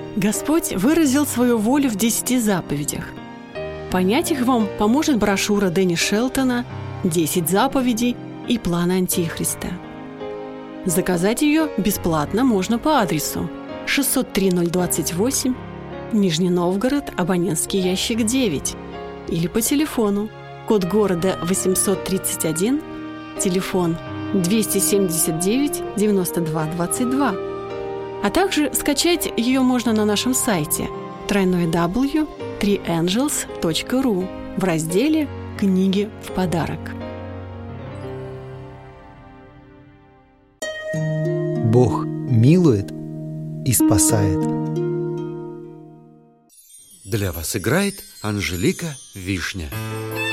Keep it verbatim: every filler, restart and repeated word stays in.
Господь выразил свою волю в десяти заповедях. Понять их вам поможет брошюра Дэнни Шелтона «Десять заповедей и план Антихриста». Заказать ее бесплатно можно по адресу шестьсот три ноль двадцать восемь, Нижний Новгород, абонентский ящик девять, или по телефону, код города восемьсот тридцать один, телефон двести семьдесят девять девяносто два двадцать два. А также скачать ее можно на нашем сайте дабл ю дабл ю дабл ю точка три энджелс точка ру в разделе «Книги в подарок». Бог милует и спасает. Для вас играет Анжелика Вишня.